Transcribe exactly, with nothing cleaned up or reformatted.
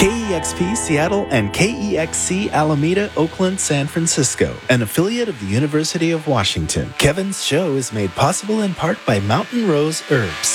K E X P Seattle and K E X C Alameda, Oakland, San Francisco, an affiliate of the University of Washington. Kevin's show is made possible in part by Mountain Rose Herbs.